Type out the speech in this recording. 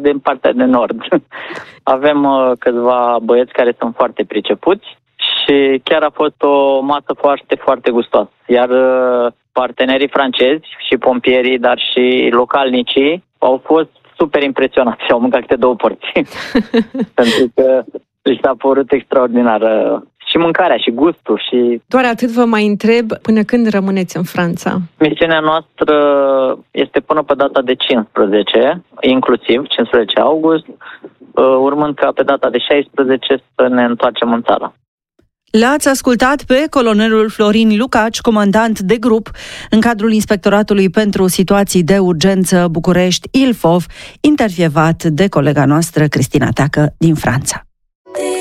din partea de nord. Avem câțiva băieți care sunt foarte pricepuți și chiar a fost o masă foarte, foarte gustoasă. Iar partenerii francezi și pompierii, dar și localnicii au fost super impresionați. Au mâncat câte 2 porții. Pentru că li s-a părut extraordinară și mâncarea, și gustul. Și doar atât vă mai întreb, până când rămâneți în Franța? Misiunea noastră este până pe data de 15, inclusiv 15 august, urmând ca pe data de 16 să ne întoarcem în țară. L-ați ascultat pe colonelul Florin Lucaci, comandant de grup în cadrul Inspectoratului pentru Situații de Urgență București Ilfov, intervievat de colega noastră Cristina Teacă din Franța.